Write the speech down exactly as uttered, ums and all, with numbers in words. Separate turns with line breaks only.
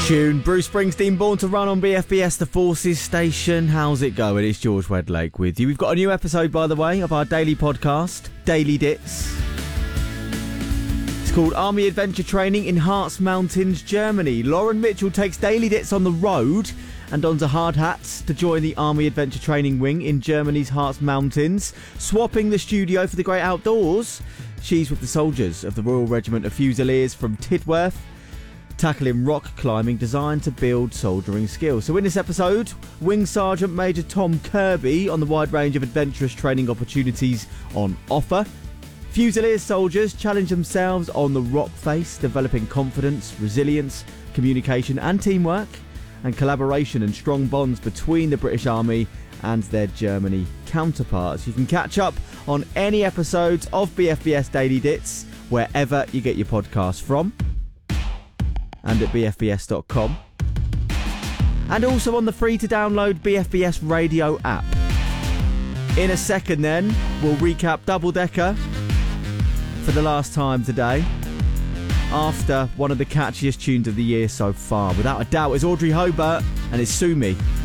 Tune. Bruce Springsteen, Born to Run on B F B S, the Forces Station. How's it going? It's George Wedlake with you. We've got a new episode, by the way, of our daily podcast, Daily Dits. It's called Army Adventure Training in Harz Mountains, Germany. Lauren Mitchell takes Daily Dits on the road and dons a hard hat to join the Army Adventure Training Wing in Germany's Harz Mountains. Swapping the studio for the great outdoors, she's with the soldiers of the Royal Regiment of Fusiliers from Tidworth, tackling rock climbing designed to build soldiering skills. So in this episode, Wing Sergeant Major Tom Kirby on the wide range of adventurous training opportunities on offer. Fusiliers soldiers challenge themselves on the rock face, developing confidence, resilience, communication and teamwork, and collaboration and strong bonds between the British Army and their Germany counterparts. You can catch up on any episodes of B F B S Daily Dits wherever you get your podcasts from, and at b f b s dot com, and also on the free to download B F B S radio app. In a second then, we'll recap Double Decker for the last time today, after one of the catchiest tunes of the year so far. Without a doubt, it's Audrey Hobart and it's Sue Me.